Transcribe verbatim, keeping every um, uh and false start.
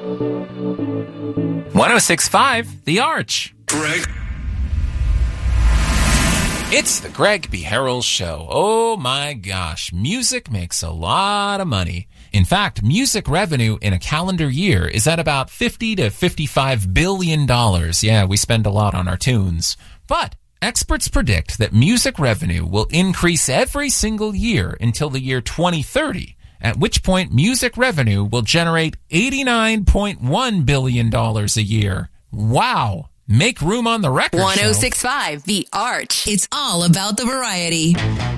one oh six point five The Arch. Greg. It's the Greg B. Harrell Show. Oh my gosh, music makes a lot of money. In fact, music revenue in a calendar year is at about fifty to fifty-five billion dollars. Yeah, we spend a lot on our tunes. But experts predict that music revenue will increase every single year until the year twenty thirty, at which point music revenue will generate eighty-nine point one billion dollars a year. Wow. Make room on the record. one oh six point five The Arch. It's all about the variety.